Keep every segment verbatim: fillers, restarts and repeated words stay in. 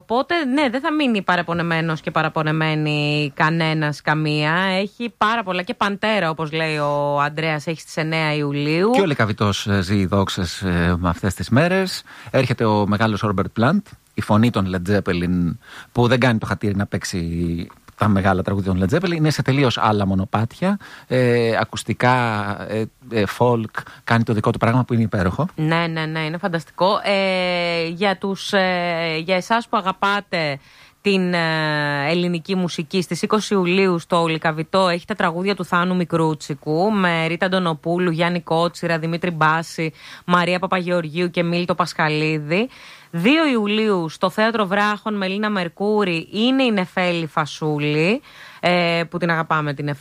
οπότε, ναι, δεν θα μείνει παραπονεμένος και παραπονεμένη κανένας καμία. Έχει πάρα πολλά και Παντέρα, όπως λέει ο Ανδρέας, έχει στις εννέα Ιουλίου. Και ο Λεκαβητός ζει δόξες ε, με αυτές τις μέρες. Έρχεται ο μεγάλος Robert Plant, η φωνή των Led Zeppelin, που δεν κάνει το χατήρι να παίξει τα μεγάλα τραγούδια των Led Zeppelin, είναι σε τελείως άλλα μονοπάτια, ε, ακουστικά, ε, ε, folk, κάνει το δικό του πράγμα που είναι υπέροχο. Ναι, ναι, ναι, είναι φανταστικό. Ε, για, τους, ε, για εσάς που αγαπάτε την ε, ελληνική μουσική, στις είκοσι Ιουλίου στο Λυκαβητό έχει τα τραγούδια του Θάνου Μικρούτσικου με Ρίτα Αντωνοπούλου, Γιάννη Κότσιρα, Δημήτρη Μπάση, Μαρία Παπαγεωργίου και Μίλτο Πασχαλίδη. δύο Ιουλίου στο Θέατρο Βράχων Μελίνα Μερκούρη είναι η Νεφέλη Φασούλη, ε, που την αγαπάμε την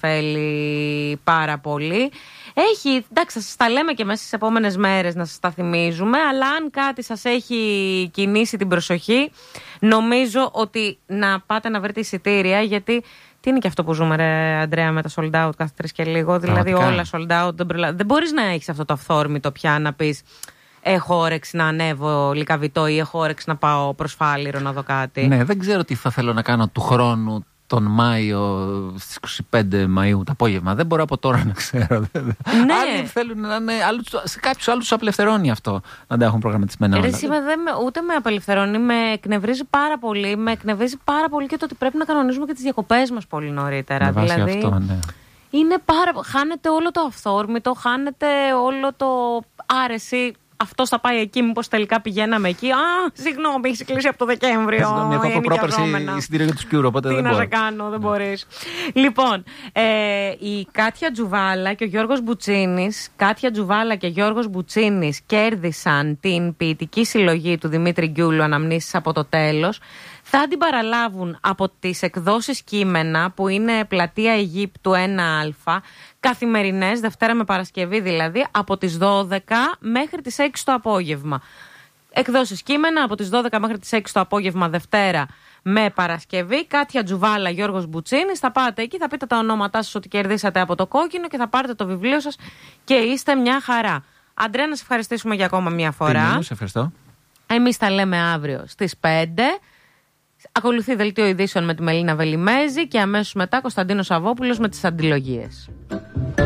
Νεφέλη πάρα πολύ. Έχει, εντάξει, θα σας τα λέμε και μέσα στις επόμενες μέρες να σας τα θυμίζουμε, αλλά αν κάτι σας έχει κινήσει την προσοχή, νομίζω ότι να πάτε να βρείτε εισιτήρια, γιατί τι είναι και αυτό που ζούμε, ρε Αντρέα, με τα sold out κάθε τρεις και λίγο, δηλαδή όλα sold out, δεν, προλα... δεν μπορείς να έχεις αυτό το αυθόρμητο πια να πεις έχω όρεξη να ανέβω Λυκαβητό ή έχω όρεξη να πάω προς Φάληρο να δω κάτι. Ναι, δεν ξέρω τι θα θέλω να κάνω του χρόνου τον Μάιο, στις είκοσι πέντε Μαΐου το απόγευμα. Δεν μπορώ από τώρα να ξέρω. Ναι. Άλλοι θέλουν να είναι. Σε κάποιους άλλους τους απελευθερώνει αυτό να τα έχουν προγραμματισμένα όλα. Εσύ, με, δεν, ούτε με απελευθερώνει, με εκνευρίζει πάρα πολύ. Με εκνευρίζει πάρα πολύ και το ότι πρέπει να κανονίζουμε και τις διακοπές μας πολύ νωρίτερα. Με δηλαδή, αυτό, ναι. Είναι πάρα. Χάνεται όλο το αυθόρμητο, χάνεται όλο το άρεση. Αυτό θα πάει εκεί, μήπως τελικά πηγαίναμε εκεί. Α, συγγνώμη, έχει κλείσει από το Δεκέμβριο. Συγγνώμη, έχω από πρόπερση εισιτήριο για τους Cure, οπότε τι δεν να μπορώ. σε κάνω, δεν μπορείς. Λοιπόν, ε, η Κάτια Τζουβάλα και ο Γιώργος Μπουτσίνης, Κάτια Τζουβάλα και Γιώργος Μπουτσίνης κέρδισαν την ποιητική συλλογή του Δημήτρη Γκιούλου, Αναμνήσεις από το τέλος. Θα την παραλάβουν από τις εκδόσεις Κείμενα, που είναι Πλατεία Αιγύπτου ένα Α, καθημερινές, Δευτέρα με Παρασκευή δηλαδή, από τις δώδεκα μέχρι τις έξι το απόγευμα. Εκδόσεις Κείμενα από τις δώδεκα μέχρι τις έξι το απόγευμα, Δευτέρα με Παρασκευή. Κάτια Τζουβάλα, Γιώργος Μπουτσίνης. Θα πάτε εκεί, θα πείτε τα ονόματά σας ότι κερδίσατε από το κόκκινο και θα πάρετε το βιβλίο σας και είστε μια χαρά. Αντρέα, να σε ευχαριστήσουμε για ακόμα μια φορά. Τι, σε ευχαριστώ. Εμείς τα λέμε αύριο στις πέντε. Ακολουθεί δελτίο ειδήσεων με τη Μελίνα Βελιμέζη και αμέσως μετά Κωνσταντίνος Σαββόπουλος με τις αντιλογίες.